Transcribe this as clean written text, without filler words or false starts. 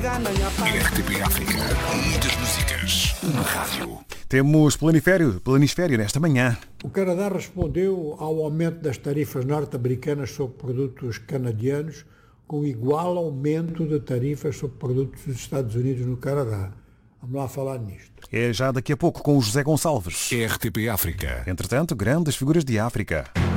RTP África, muitas músicas, uma rádio. Temos planisfério nesta manhã. O Canadá respondeu ao aumento das tarifas norte-americanas sobre produtos canadianos com igual aumento de tarifas sobre produtos dos Estados Unidos no Canadá. Vamos lá falar nisto. É já daqui a pouco com o José Gonçalves. RTP África. Entretanto, grandes figuras de África.